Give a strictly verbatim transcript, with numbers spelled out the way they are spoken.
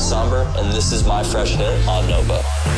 Somber, and this is my fresh hit on Nova.